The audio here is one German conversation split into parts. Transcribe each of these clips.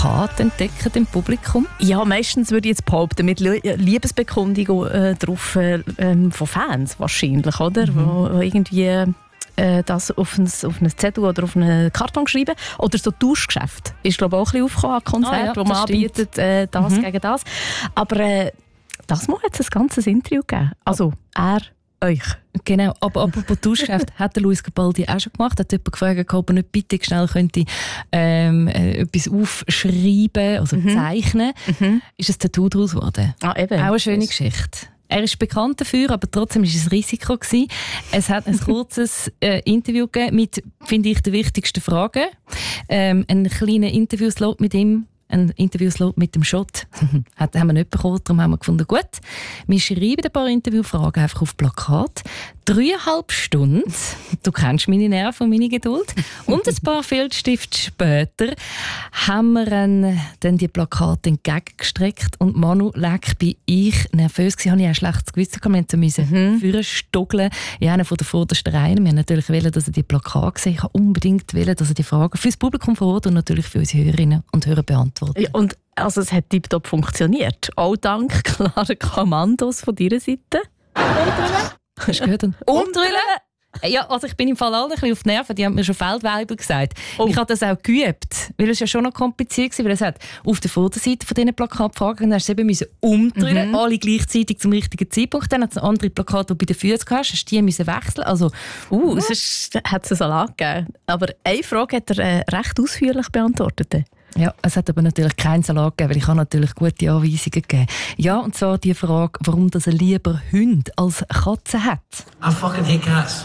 Plakate entdecken im Publikum? Ja, meistens würde ich jetzt behaupten, mit Liebesbekundungen drauf von Fans wahrscheinlich, oder? Wo irgendwie das auf ein Zettel oder auf einen Karton geschrieben. Oder so Tauschgeschäft. Ist, glaube ich, auch ein bisschen aufgekommen an Konzerten, wo man anbietet, das gegen das. Aber das Mal hat es ein ganzes Interview gegeben. Also, euch. Genau, aber apropos Tauschgeschäft, hat der Luis Capaldi auch schon gemacht. Hat jemand gefragt, ob er nicht bitte schnell könnte, etwas aufschreiben, also zeichnen. Ist ein Tattoo daraus geworden. Eben. Auch eine schöne Geschichte. Er ist bekannt dafür, aber trotzdem war es ein Risiko gewesen. Es hat ein kurzes Interview gegeben mit, finde ich, den wichtigsten Fragen. Einen kleinen Interviewslot mit ihm. Ein Interviewslot mit dem Shot haben wir nicht bekommen, darum haben wir gefunden, gut, wir schreiben ein paar Interviewfragen einfach auf Plakat. 3,5 Stunden, du kennst meine Nerven und meine Geduld, und ein paar Filzstifte später haben wir dann die Plakate entgegengestreckt und Manu, leck, bin ich nervös gewesen, habe ich ein schlechtes Gewissen gehabt, wir mussten vorstoggeln in einer von der vordersten Reihen. Wir haben natürlich wollen, dass er die Plakate sieht. Ich habe unbedingt wollen, dass er die Fragen für das Publikum vor Ort und natürlich für unsere Hörerinnen und Hörer beantwortet. Ja, und also es hat tiptop funktioniert. Auch dank klaren Kommandos von deiner Seite. Hast du gehört? Umdrüllen! Ja, also ich bin im Fall alle ein bisschen auf die Nerven. Die haben mir schon Feldweiber gesagt. Ich habe das auch geübt, weil es ja schon noch kompliziert war, weil es hat auf der Vorderseite von diesen Plakatfragen, dann hast du eben umdrüllen, alle gleichzeitig zum richtigen Zeitpunkt. Dann hat es ein anderes Plakat, das bei den Füßen hast, hast du die müssen wechseln. Also, es hat einen Salat gegeben. Aber eine Frage hat er recht ausführlich beantwortet. Ja, es hat aber natürlich keinen Salat gegeben, weil ich habe natürlich gute Anweisungen gegeben. Ja, und zwar die Frage, warum das er lieber Hunde als Katzen hat. I fucking hate cats.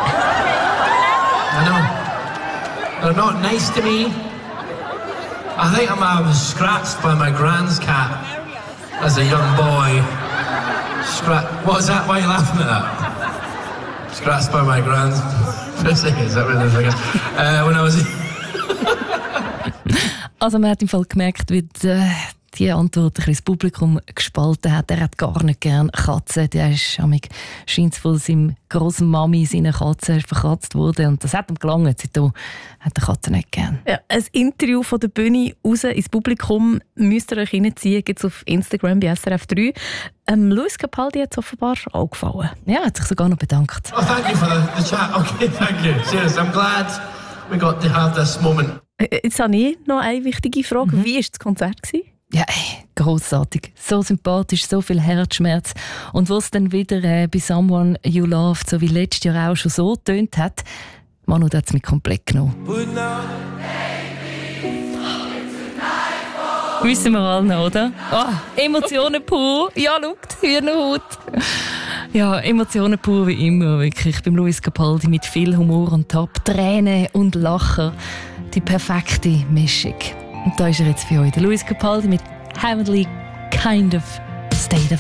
I know. They're not nice to me. I think I was scratched by my grand's cat as a young boy. What is that? Why are you laughing at that? Scratched by my grand's pussy. Is that really the thing? When I was... Also man hat im Fall gemerkt, wie die Antwort ein das Publikum gespalten hat. Er hat gar nicht gerne Katzen. Der scheint von seinem grossen Mami seiner Katze verkratzt worden. Und das hat ihm gelangt. Seitdem hat er Katzen nicht gerne. Ja, ein Interview von der Bühne raus ins Publikum müsst ihr euch reinziehen. Gibt es auf Instagram bei SRF 3. Luis Capaldi hat es offenbar auch gefallen. Ja, er hat sich sogar noch bedankt. Oh, thank you for the chat. Okay, thank you. Serious, I'm glad we got to have this moment. Jetzt habe ich noch eine wichtige Frage. Wie war das Konzert? Ja, grossartig. So sympathisch, so viel Herzschmerz. Und was dann wieder bei «Someone You Loved», so wie letztes Jahr auch schon so getönt hat, Manu hat es mich komplett genommen. Wissen wir alle noch, oder? Oh, Emotionen pur. Ja, schaut, Hühnerhaut. Ja, Emotionen pur wie immer, wirklich. Beim Luis Capaldi mit viel Humor und Top, Tränen und Lachen. Die perfekte Mischung. Und da ist er jetzt für euch, der Luis Capaldi mit Heavenly Kind of State of